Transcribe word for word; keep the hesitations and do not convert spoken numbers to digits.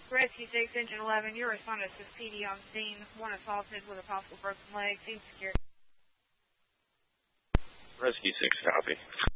Rescue six, Engine eleven, your respondent is P D on scene. One assaulted with a possible broken leg. Team security. Rescue six, copy.